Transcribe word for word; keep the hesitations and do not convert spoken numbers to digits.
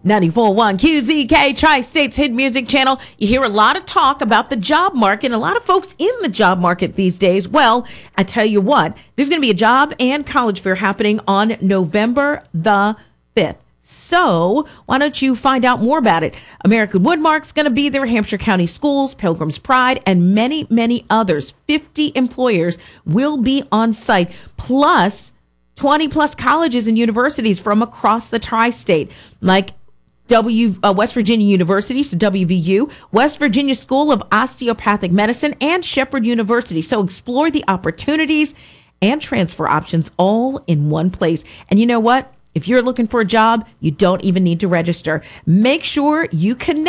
ninety-four point one Q Z K, Tri-State's hit music channel. You hear a lot of talk about the job market, and a lot of folks in the job market these days. Well, I tell you what, there's going to be a job and college fair happening on November the fifth. So why don't you find out more about it? American Woodmark's going to be there, Hampshire County Schools, Pilgrim's Pride, and many, many others. fifty employers will be on site, plus twenty plus colleges and universities from across the tri-state, like W uh, West Virginia University, so W V U, West Virginia School of Osteopathic Medicine, and Shepherd University. So explore the opportunities and transfer options all in one place. And you know what? If you're looking for a job, you don't even need to register. Make sure you connect